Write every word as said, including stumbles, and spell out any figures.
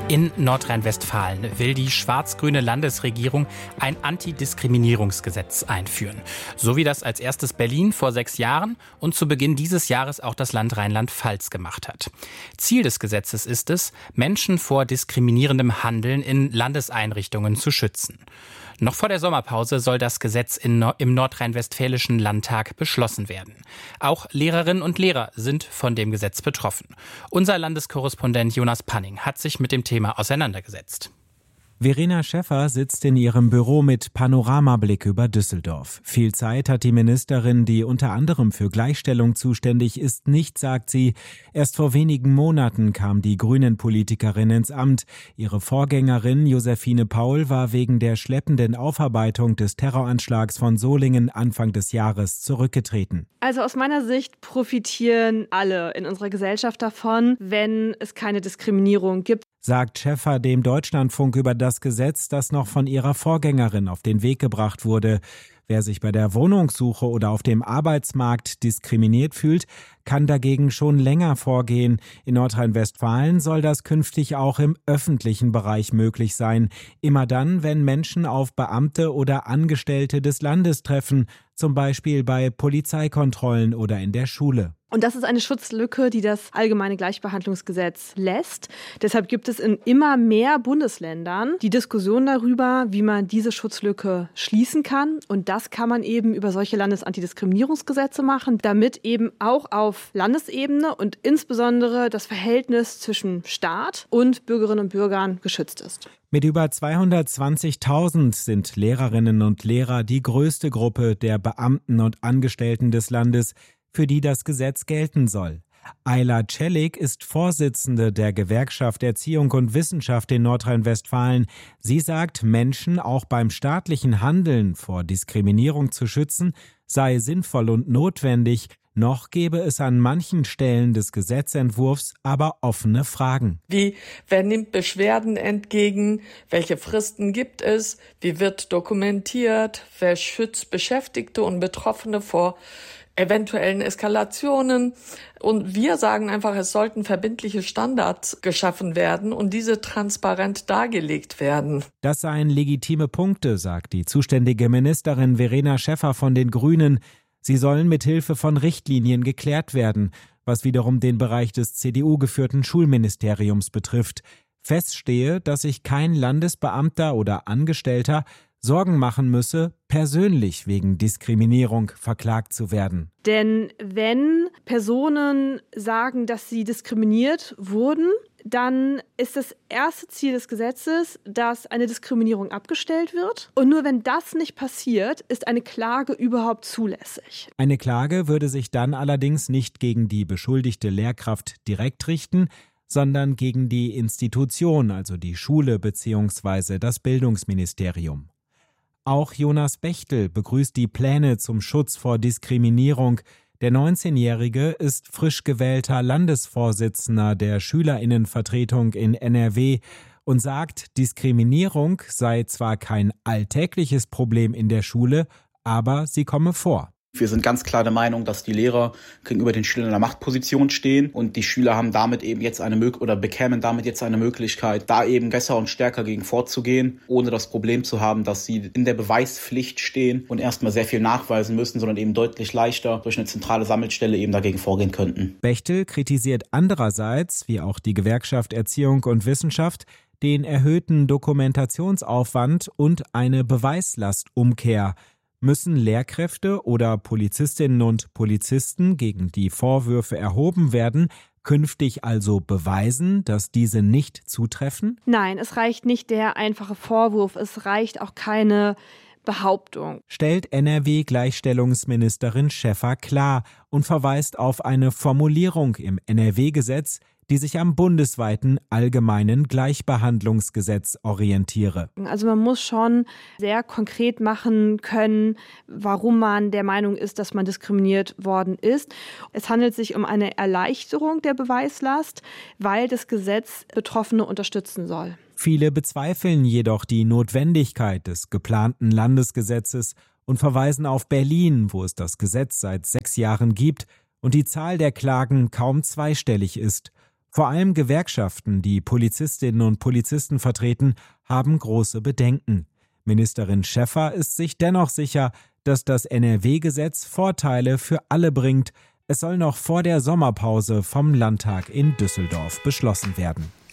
In Nordrhein-Westfalen will die schwarz-grüne Landesregierung ein Antidiskriminierungsgesetz einführen. So wie das als erstes Berlin vor sechs Jahren und zu Beginn dieses Jahres auch das Land Rheinland-Pfalz gemacht hat. Ziel des Gesetzes ist es, Menschen vor diskriminierendem Handeln in Landeseinrichtungen zu schützen. Noch vor der Sommerpause soll das Gesetz in no- im Nordrhein-Westfälischen Landtag beschlossen werden. Auch Lehrerinnen und Lehrer sind von dem Gesetz betroffen. Unser Landeskorrespondent Jonas Panning hat sich mit dem Thema auseinandergesetzt. Verena Schäffer sitzt in ihrem Büro mit Panoramablick über Düsseldorf. Viel Zeit hat die Ministerin, die unter anderem für Gleichstellung zuständig ist, nicht, sagt sie. Erst vor wenigen Monaten kam die Grünen-Politikerin ins Amt. Ihre Vorgängerin Josephine Paul war wegen der schleppenden Aufarbeitung des Terroranschlags von Solingen Anfang des Jahres zurückgetreten. Also aus meiner Sicht profitieren alle in unserer Gesellschaft davon, wenn es keine Diskriminierung gibt, sagt Schäffer dem Deutschlandfunk über das Gesetz, das noch von ihrer Vorgängerin auf den Weg gebracht wurde. Wer sich bei der Wohnungssuche oder auf dem Arbeitsmarkt diskriminiert fühlt, kann dagegen schon länger vorgehen. In Nordrhein-Westfalen soll das künftig auch im öffentlichen Bereich möglich sein. Immer dann, wenn Menschen auf Beamte oder Angestellte des Landes treffen, zum Beispiel bei Polizeikontrollen oder in der Schule. Und das ist eine Schutzlücke, die das Allgemeine Gleichbehandlungsgesetz lässt. Deshalb gibt es in immer mehr Bundesländern die Diskussion darüber, wie man diese Schutzlücke schließen kann. Und das kann man eben über solche Landesantidiskriminierungsgesetze machen, damit eben auch auf Landesebene und insbesondere das Verhältnis zwischen Staat und Bürgerinnen und Bürgern geschützt ist. Mit über zweihundertzwanzigtausend sind Lehrerinnen und Lehrer die größte Gruppe der Beamten und Angestellten des Landes, für die das Gesetz gelten soll. Ayla Celik ist Vorsitzende der Gewerkschaft Erziehung und Wissenschaft in Nordrhein-Westfalen. Sie sagt, Menschen auch beim staatlichen Handeln vor Diskriminierung zu schützen, sei sinnvoll und notwendig. Noch gäbe es an manchen Stellen des Gesetzentwurfs aber offene Fragen. Wie, wer nimmt Beschwerden entgegen? Welche Fristen gibt es? Wie wird dokumentiert? Wer schützt Beschäftigte und Betroffene vor eventuellen Eskalationen? Und wir sagen einfach, es sollten verbindliche Standards geschaffen werden und diese transparent dargelegt werden. Das seien legitime Punkte, sagt die zuständige Ministerin Verena Schäffer von den Grünen. Sie sollen mit Hilfe von Richtlinien geklärt werden, was wiederum den Bereich des C D U-geführten Schulministeriums betrifft. Fest stehe, dass sich kein Landesbeamter oder Angestellter Sorgen machen müsse, persönlich wegen Diskriminierung verklagt zu werden. Denn wenn Personen sagen, dass sie diskriminiert wurden, dann ist das erste Ziel des Gesetzes, dass eine Diskriminierung abgestellt wird. Und nur wenn das nicht passiert, ist eine Klage überhaupt zulässig. Eine Klage würde sich dann allerdings nicht gegen die beschuldigte Lehrkraft direkt richten, sondern gegen die Institution, also die Schule bzw. das Bildungsministerium. Auch Jonas Bechtel begrüßt die Pläne zum Schutz vor Diskriminierung. Der neunzehnjährige ist frisch gewählter Landesvorsitzender der Schülerinnenvertretung in N R W und sagt, Diskriminierung sei zwar kein alltägliches Problem in der Schule, aber sie komme vor. Wir sind ganz klar der Meinung, dass die Lehrer gegenüber den Schülern in einer Machtposition stehen und die Schüler haben damit eben jetzt eine Möglichkeit oder bekämen damit jetzt eine Möglichkeit, da eben besser und stärker gegen vorzugehen, ohne das Problem zu haben, dass sie in der Beweispflicht stehen und erstmal sehr viel nachweisen müssen, sondern eben deutlich leichter durch eine zentrale Sammelstelle eben dagegen vorgehen könnten. Bechtel kritisiert andererseits, wie auch die Gewerkschaft Erziehung und Wissenschaft, den erhöhten Dokumentationsaufwand und eine Beweislastumkehr. Müssen Lehrkräfte oder Polizistinnen und Polizisten, gegen die Vorwürfe erhoben werden, künftig also beweisen, dass diese nicht zutreffen? Nein, es reicht nicht der einfache Vorwurf, es reicht auch keine Behauptung. Stellt N R W-Gleichstellungsministerin Schäffer klar und verweist auf eine Formulierung im N R W-Gesetz, die sich am bundesweiten Allgemeinen Gleichbehandlungsgesetz orientiere. Also man muss schon sehr konkret machen können, warum man der Meinung ist, dass man diskriminiert worden ist. Es handelt sich um eine Erleichterung der Beweislast, weil das Gesetz Betroffene unterstützen soll. Viele bezweifeln jedoch die Notwendigkeit des geplanten Landesgesetzes und verweisen auf Berlin, wo es das Gesetz seit sechs Jahren gibt und die Zahl der Klagen kaum zweistellig ist. Vor allem Gewerkschaften, die Polizistinnen und Polizisten vertreten, haben große Bedenken. Ministerin Schäffer ist sich dennoch sicher, dass das N R W-Gesetz Vorteile für alle bringt. Es soll noch vor der Sommerpause vom Landtag in Düsseldorf beschlossen werden.